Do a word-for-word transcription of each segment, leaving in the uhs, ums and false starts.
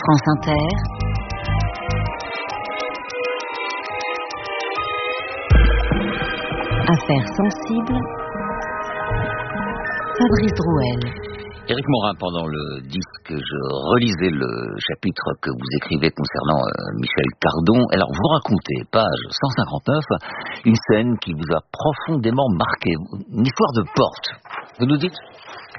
France Inter. Affaires sensibles. Fabrice Drouel. Éric Morin, pendant le disque, je relisais le chapitre que vous écrivez concernant euh, Michel Cardon. Alors, vous racontez, page cent cinquante-neuf, une scène qui vous a profondément marqué, une histoire de porte. Vous nous dites ?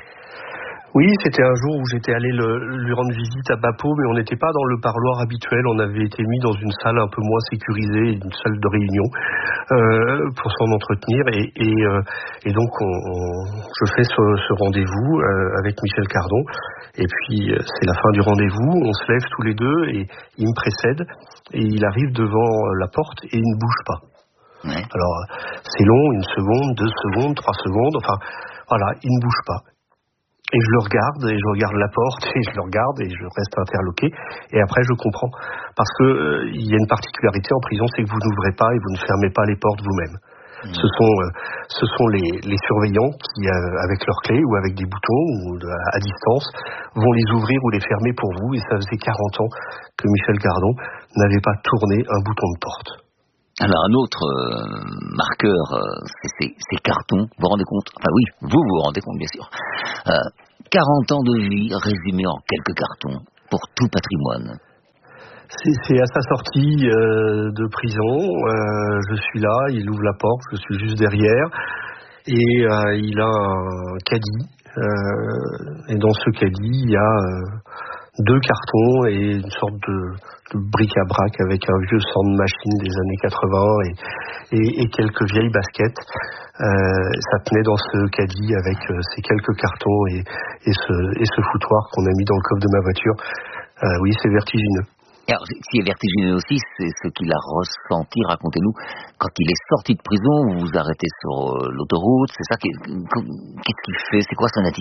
Oui, c'était un jour où j'étais allé le, lui rendre visite à Bapeau, mais on n'était pas dans le parloir habituel. On avait été mis dans une salle un peu moins sécurisée, une salle de réunion, euh, pour s'en entretenir. Et, et, euh, et donc, on, on, je fais ce, ce rendez-vous euh, avec Michel Cardon. Et puis, euh, c'est la fin du rendez-vous. On se lève tous les deux et il me précède. Et il arrive devant la porte et il ne bouge pas. Ouais. Alors, c'est long, une seconde, deux secondes, trois secondes. Enfin, voilà, il ne bouge pas. Et je le regarde, et je regarde la porte, et je le regarde, et je reste interloqué. Et après, je comprends. Parce que euh, il y a une particularité en prison, c'est que vous n'ouvrez pas et vous ne fermez pas les portes vous-même. Mmh. Ce sont, euh, ce sont les, les surveillants qui, euh, avec leurs clés ou avec des boutons ou de, à distance, vont les ouvrir ou les fermer pour vous. Et ça faisait quarante ans que Michel Cardon n'avait pas tourné un bouton de porte. Alors un autre euh, marqueur, euh, c'est ces cartons, vous vous rendez compte ? Enfin oui, vous vous rendez compte bien sûr. Euh, quarante ans de vie résumés en quelques cartons pour tout patrimoine. C'est, c'est à sa sortie euh, de prison, euh, je suis là, il ouvre la porte, je suis juste derrière, et euh, il a un caddie, euh, et dans ce caddie, il y a euh, deux cartons et une sorte de, de bric-à-brac avec un vieux sand-machine des années quatre-vingts et, et, et quelques vieilles baskets. Euh, ça tenait dans ce caddie avec euh, ces quelques cartons et, et, ce, et ce foutoir qu'on a mis dans le coffre de ma voiture. Euh, oui, c'est vertigineux. Alors, ce qui est vertigineux aussi, c'est ce qu'il a ressenti, racontez-nous, quand il est sorti de prison, vous vous arrêtez sur euh, l'autoroute, c'est ça, qu'est-ce qu'il fait, c'est quoi son attitude ?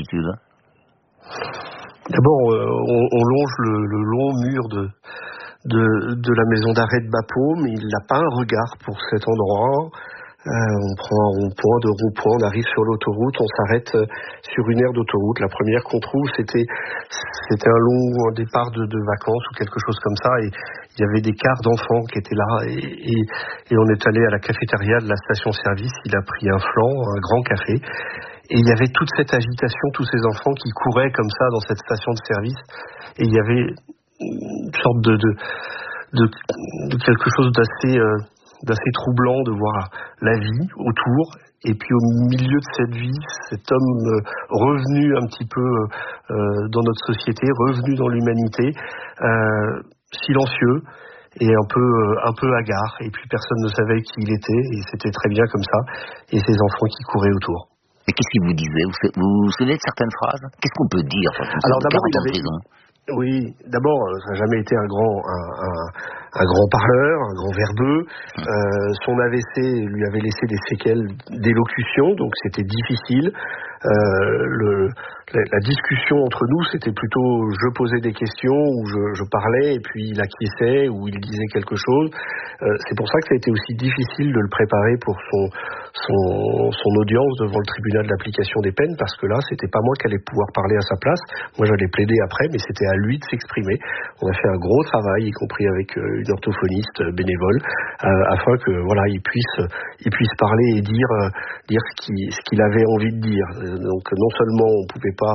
D'abord, euh, on, on longe le, le long mur de, de, de la maison d'arrêt de Bapeau, mais il n'a pas un regard pour cet endroit. Euh, on prend un rond-point, deux ronds-points, on arrive sur l'autoroute, on s'arrête sur une aire d'autoroute. La première qu'on trouve, c'était, c'était un long départ de, de vacances ou quelque chose comme ça, et il y avait des cars d'enfants qui étaient là, et, et, et on est allé à la cafétéria de la station-service, il a pris un flan, un grand café, et il y avait toute cette agitation, tous ces enfants qui couraient comme ça dans cette station de service, et il y avait une sorte de, de, de, de quelque chose d'assez... Euh, d'assez troublant de voir la vie autour, et puis au milieu de cette vie, cet homme euh, revenu un petit peu euh, dans notre société, revenu dans l'humanité, euh, silencieux et un peu euh, un peu hagard, et puis personne ne savait qui il était, et c'était très bien comme ça, et ces enfants qui couraient autour. Mais qu'est-ce qu'il vous disait ? Vous vous, vous souvenez de certaines phrases ? Qu'est-ce qu'on peut dire quand on Alors d'abord, il avait... prison ? Oui, d'abord, ça n'a jamais été un grand, un, un, un grand parleur, un grand verbeux. Mmh. Euh, son A V C lui avait laissé des séquelles d'élocution, donc c'était difficile. Euh, le, la, la discussion entre nous, c'était plutôt je posais des questions, ou je, je parlais, et puis il acquiesçait, ou il disait quelque chose. Euh, c'est pour ça que ça a été aussi difficile de le préparer pour son, son, son audience devant le tribunal de l'application des peines, parce que là, c'était pas moi qui allais pouvoir parler à sa place. Moi, j'allais plaider après, mais c'était à lui de s'exprimer. On a fait un gros travail, y compris avec une orthophoniste bénévole, euh, afin que voilà, il puisse, il puisse parler et dire, euh, dire ce qu'il, ce qu'il avait envie de dire. Donc, non seulement on pouvait pas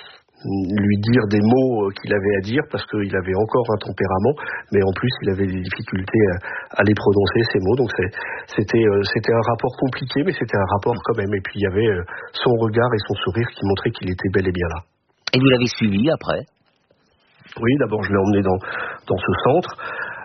lui dire des mots qu'il avait à dire parce qu'il avait encore un tempérament, mais en plus il avait des difficultés à, à les prononcer, ces mots. Donc c'est, c'était, c'était un rapport compliqué, mais c'était un rapport quand même. Et puis il y avait son regard et son sourire qui montraient qu'il était bel et bien là. Et vous l'avez suivi après ? Oui, d'abord je l'ai emmené dans, dans ce centre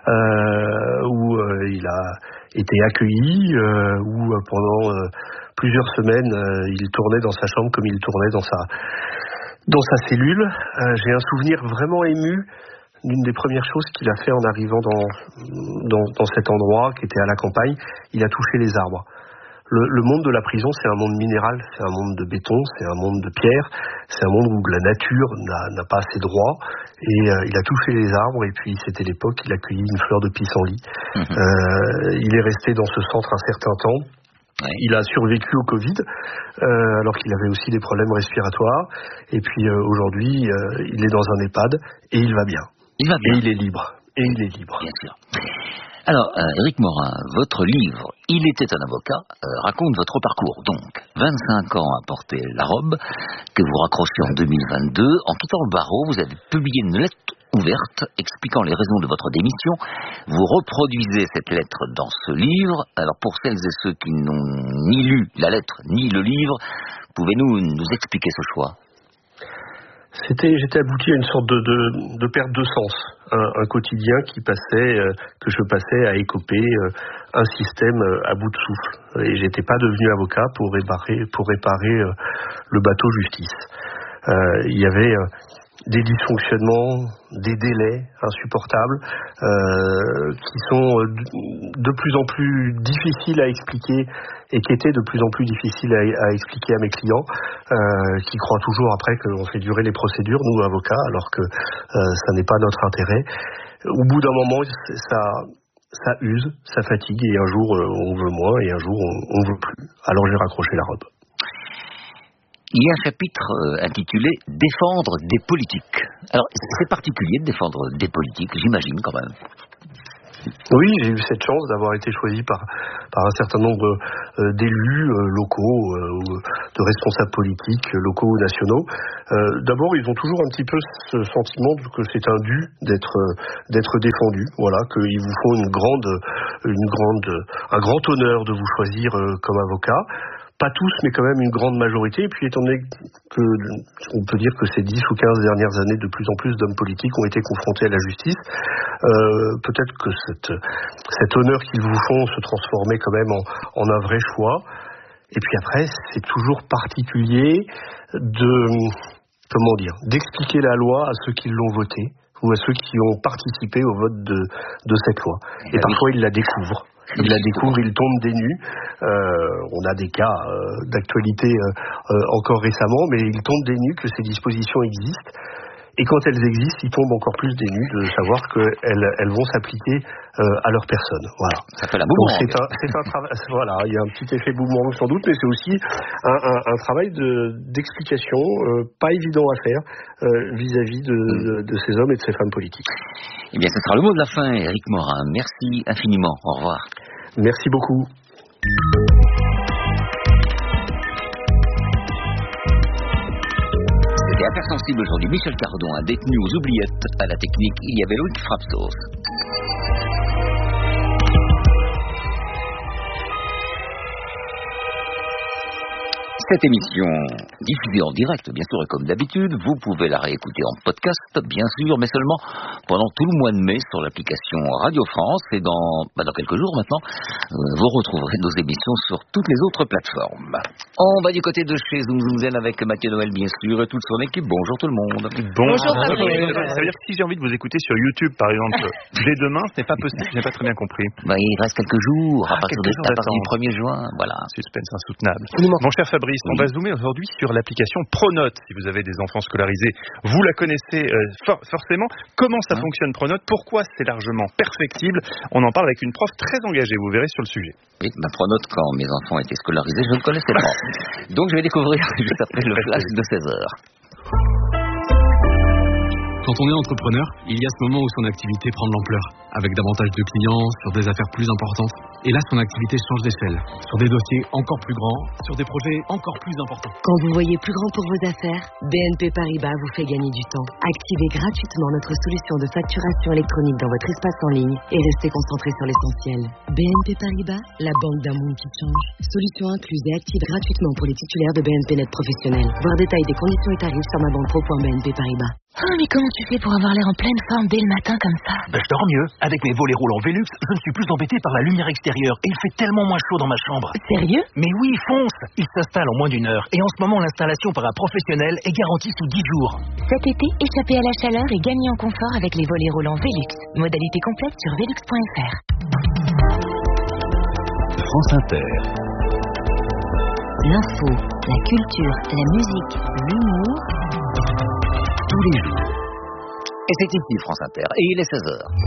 euh, où euh, il a été accueilli, euh, où euh, pendant euh, plusieurs semaines euh, il tournait dans sa chambre comme il tournait dans sa dans sa cellule. Euh, j'ai un souvenir vraiment ému d'une des premières choses qu'il a fait en arrivant dans, dans, dans cet endroit qui était à la campagne. Il a touché les arbres. Le, le monde de la prison, c'est un monde minéral, c'est un monde de béton, c'est un monde de pierre, c'est un monde où la nature n'a, n'a pas assez droit. Et euh, il a touché les arbres, et puis c'était l'époque, il a cueilli une fleur de pissenlit. Mmh. Euh, il est resté dans ce centre un certain temps. Ouais. Il a survécu au Covid, euh, alors qu'il avait aussi des problèmes respiratoires. Et puis euh, aujourd'hui, euh, il est dans un EHPAD et il va bien. Il va bien. Et il est libre. Et il est libre. Bien sûr. Alors, euh, Éric Morin, votre livre « Il était un avocat euh, » raconte votre parcours. Donc, vingt-cinq ans à porter la robe, que vous raccrochez en deux mille vingt-deux. En quittant le barreau, vous avez publié une lettre ouverte expliquant les raisons de votre démission. Vous reproduisez cette lettre dans ce livre. Alors, pour celles et ceux qui n'ont ni lu la lettre ni le livre, pouvez-vous nous expliquer ce choix ? C'était, j'étais abouti à une sorte de, de, de perte de sens, un, un quotidien qui passait, euh, que je passais à écoper euh, un système euh, à bout de souffle. Et j'étais pas devenu avocat pour réparer, pour réparer euh, le bateau justice. Euh, il y avait euh, des dysfonctionnements, des délais insupportables, euh, qui sont de plus en plus difficiles à expliquer et qui étaient de plus en plus difficiles à, à expliquer à mes clients, euh, qui croient toujours après qu'on fait durer les procédures, nous avocats, alors que euh, ça n'est pas notre intérêt. Au bout d'un moment, ça, ça use, ça fatigue, et un jour on veut moins et un jour on, on veut plus. Alors j'ai raccroché la robe. Il y a un chapitre euh, intitulé « Défendre des politiques ». Alors, c'est particulier de défendre des politiques, j'imagine quand même. Oui, j'ai eu cette chance d'avoir été choisi par, par un certain nombre euh, d'élus euh, locaux, euh, de responsables politiques, locaux ou nationaux. Euh, d'abord, ils ont toujours un petit peu ce sentiment que c'est un dû d'être, d'être défendu. Voilà, qu'ils vous font une grande, une grande, un grand honneur de vous choisir euh, comme avocat. Pas tous, mais quand même une grande majorité. Et puis, étant donné que, on peut dire que ces dix ou quinze dernières années, de plus en plus d'hommes politiques ont été confrontés à la justice, euh, peut-être que cette, cet honneur qu'ils vous font se transformait quand même en, en un vrai choix. Et puis après, c'est toujours particulier de, comment dire, d'expliquer la loi à ceux qui l'ont votée ou à ceux qui ont participé au vote de, de cette loi. Et parfois, ils la découvrent. Ils la découvrent, ils tombent des nues. Euh, on a des cas euh, d'actualité euh, euh, encore récemment, mais ils tombent des nues que ces dispositions existent. Et quand elles existent, ils tombent encore plus des nues de savoir qu'elles elles vont s'appliquer euh, à leur personne. Voilà. Ça fait la boomerang. Donc c'est un, c'est un travail. Voilà, il y a un petit effet boomerang sans doute, mais c'est aussi un, un, un travail de, d'explication euh, pas évident à faire euh, vis-à-vis de, de, de ces hommes et de ces femmes politiques. Eh bien, ce sera le mot de la fin, Éric Morin. Merci infiniment. Au revoir. Merci beaucoup. C'était Affaires sensibles aujourd'hui. Michel Cardon, un détenu aux oubliettes. À la technique, il y avait Loïc Frapsos. Cette émission, diffusée en direct, bien sûr, et comme d'habitude, vous pouvez la réécouter en podcast, bien sûr, mais seulement pendant tout le mois de mai sur l'application Radio France. Et dans, bah dans quelques jours maintenant, euh, vous retrouverez nos émissions sur toutes les autres plateformes. On va du côté de chez Zoom Zoom Zen avec Mathieu Noël, bien sûr, et toute son équipe. Bonjour tout le monde. Bonjour. Bonjour. Ça veut dire que si j'ai envie de vous écouter sur YouTube, par exemple, dès demain, ce n'est pas possible, je n'ai pas très bien compris. Bah, il reste quelques jours, à ah, partir, quelques de, jours à partir du premier juin. Voilà. Suspense insoutenable. Mon cher Fabrice, oui. On va zoomer aujourd'hui sur l'application Pronote. Si vous avez des enfants scolarisés, vous la connaissez euh, for- forcément. Comment ça ouais. fonctionne Pronote? Pourquoi c'est largement perfectible? On en parle avec une prof très engagée, vous verrez sur le sujet. Oui, bah Pronote, quand mes enfants étaient scolarisés, je ne connaissais pas. Donc je vais découvrir juste après le flash de seize heures. Quand on est entrepreneur, il y a ce moment où son activité prend de l'ampleur, avec davantage de clients, sur des affaires plus importantes. Et là, son activité change d'échelle, sur des dossiers encore plus grands, sur des projets encore plus importants. Quand vous voyez plus grand pour vos affaires, B N P Paribas vous fait gagner du temps. Activez gratuitement notre solution de facturation électronique dans votre espace en ligne et restez concentré sur l'essentiel. B N P Paribas, la banque d'un monde qui change. Solution incluse et active gratuitement pour les titulaires de B N P Net professionnels. Voir détail des conditions et tarifs sur ma banque pro point b n p paribas. Oh, mais comment tu fais pour avoir l'air en pleine forme dès le matin comme ça? Ben, je dors mieux. Avec mes volets roulants Velux, je ne suis plus embêté par la lumière extérieure. Et il fait tellement moins chaud dans ma chambre. Sérieux? Mais oui, fonce! Il s'installe en moins d'une heure. Et en ce moment, l'installation par un professionnel est garantie sous dix jours. Cet été, échappez à la chaleur et gagnez en confort avec les volets roulants Velux. Modalité complète sur velux point f r. France Inter. L'info, la culture, la musique, l'humour... tous les jours. Et c'est ici France Inter, et il est seize heures.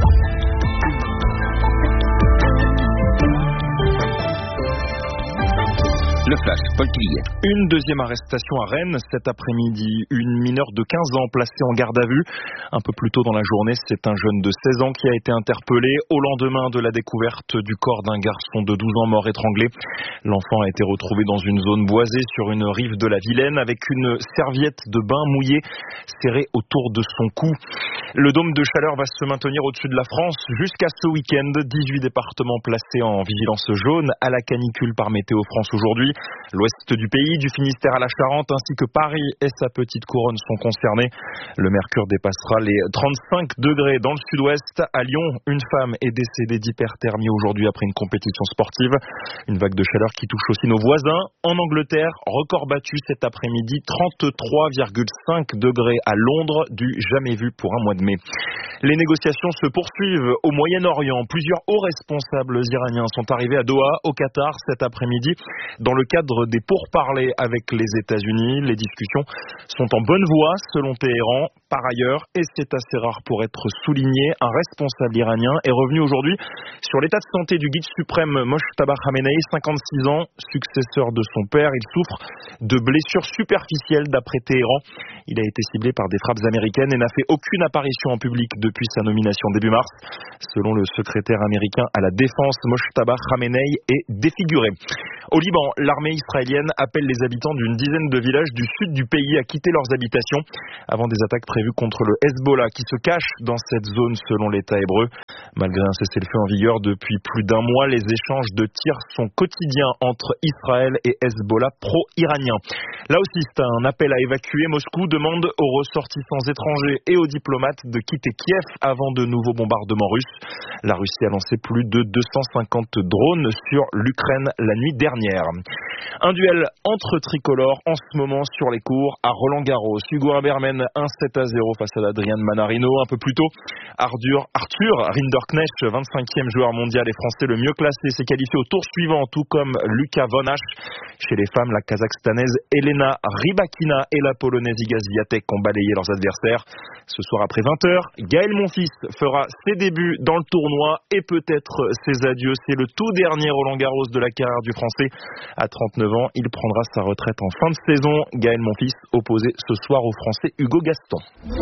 Le flash, Paul Tillier. Une deuxième arrestation à Rennes cet après-midi. Une mineure de quinze ans placée en garde à vue. Un peu plus tôt dans la journée, c'est un jeune de seize ans qui a été interpellé au lendemain de la découverte du corps d'un garçon de douze ans mort étranglé. L'enfant a été retrouvé dans une zone boisée sur une rive de la Vilaine avec une serviette de bain mouillée serrée autour de son cou. Le dôme de chaleur va se maintenir au-dessus de la France jusqu'à ce week-end. dix-huit départements placés en vigilance jaune à la canicule par Météo France aujourd'hui. L'ouest du pays, du Finistère à la Charente, ainsi que Paris et sa petite couronne sont concernés. Le mercure dépassera les trente-cinq degrés dans le sud-ouest. À Lyon, une femme est décédée d'hyperthermie aujourd'hui après une compétition sportive. Une vague de chaleur qui touche aussi nos voisins. En Angleterre, record battu cet après-midi, trente-trois virgule cinq degrés à Londres, du jamais vu pour un mois de mai. Les négociations se poursuivent au Moyen-Orient. Plusieurs hauts responsables iraniens sont arrivés à Doha, au Qatar, cet après-midi, dans le cadre des pourparlers avec les États-Unis. Les discussions sont en bonne voie, selon Téhéran. Par ailleurs, et c'est assez rare pour être souligné, un responsable iranien est revenu aujourd'hui sur l'état de santé du guide suprême Mojtaba Khamenei, cinquante-six ans, successeur de son père. Il souffre de blessures superficielles d'après Téhéran. Il a été ciblé par des frappes américaines et n'a fait aucune apparition en public depuis sa nomination début mars. Selon le secrétaire américain à la défense, Mojtaba Khamenei est défiguré. Au Liban, l'armée israélienne appelle les habitants d'une dizaine de villages du sud du pays à quitter leurs habitations avant des attaques prévues contre le Hezbollah qui se cache dans cette zone selon l'État hébreu. Malgré un cessez-le-feu en vigueur depuis plus d'un mois, les échanges de tirs sont quotidiens entre Israël et Hezbollah pro-iranien. Là aussi, c'est un appel à évacuer. Moscou demande aux ressortissants étrangers et aux diplomates de quitter Kiev avant de nouveaux bombardements russes. La Russie a lancé plus de deux cent cinquante drones sur l'Ukraine la nuit dernière. Un duel entre tricolores en ce moment sur les cours à Roland-Garros. Hugo Humbert mène un sept à zéro face à Adrian Manarino. Un peu plus tôt, Arthur, Arthur Rinderknecht, vingt-cinquième joueur mondial et français le mieux classé, s'est qualifié au tour suivant, tout comme Luka Von Hasch. Chez les femmes, la kazakhstanaise Elena Rybakina et la polonaise Iga Swiatek ont balayé leurs adversaires. Ce soir après vingt heures, Gaël Monfils fera ses débuts dans le tournoi et peut-être ses adieux. C'est le tout dernier Roland-Garros de la carrière du français. À trente-neuf ans, il prendra sa retraite en fin de saison. Gaël Monfils opposé ce soir au français Hugo Gaston.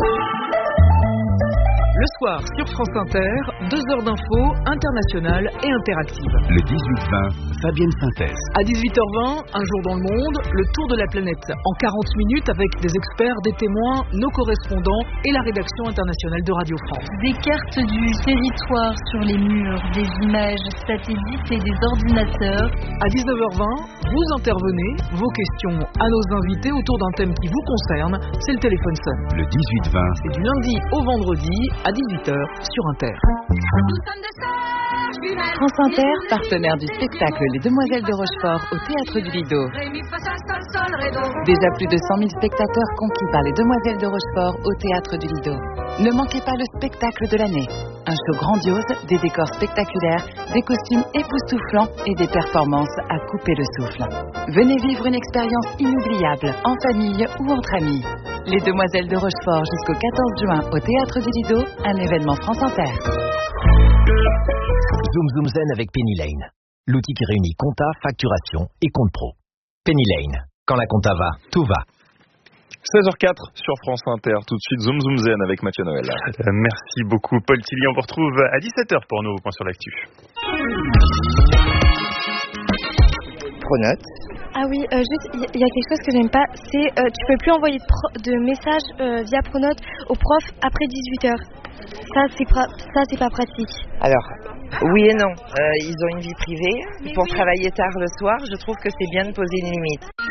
Le soir, sur France Inter, deux heures d'infos internationales et interactives. Le dix-huit vingt, Fabienne Synthèse. À dix-huit heures vingt, un jour dans le monde, le tour de la planète. En quarante minutes, avec des experts, des témoins, nos correspondants et la rédaction internationale de Radio France. Des cartes du territoire sur les murs, des images satellites et des ordinateurs. À dix-neuf heures vingt, vous intervenez, vos questions à nos invités autour d'un thème qui vous concerne, c'est le téléphone sonne. Le dix-huit vingt. C'est du lundi au vendredi, à dix-huit heures sur Inter. France Inter, partenaire du spectacle Les Demoiselles de Rochefort au Théâtre du Lido. Déjà plus de cent mille spectateurs conquis par Les Demoiselles de Rochefort au Théâtre du Lido. Ne manquez pas le spectacle de l'année. Un show grandiose, des décors spectaculaires, des costumes époustouflants et des performances à couper le souffle. Venez vivre une expérience inoubliable, en famille ou entre amis. Les Demoiselles de Rochefort jusqu'au quatorze juin au Théâtre du Lido, un événement France Inter. Zoom Zoom Zen avec Penny Lane. L'outil qui réunit compta, facturation et compte pro. Penny Lane. Quand la compta va, tout va. seize heures quatre sur France Inter. Tout de suite, Zoom Zoom Zen avec Mathieu Noël. Euh, merci beaucoup, Paul Tilly. On vous retrouve à dix-sept heures pour nos points sur l'actu. Pronote. Ah oui, euh, juste, il y, y a quelque chose que j'aime pas, c'est euh, tu peux plus envoyer de, pro- de messages euh, via Pronote aux profs après dix-huit heures. Ça, c'est pra- ça, c'est pas pratique. Alors, oui et non. Euh, ils ont une vie privée. Pour travailler tard le soir, je trouve que c'est bien de poser une limite.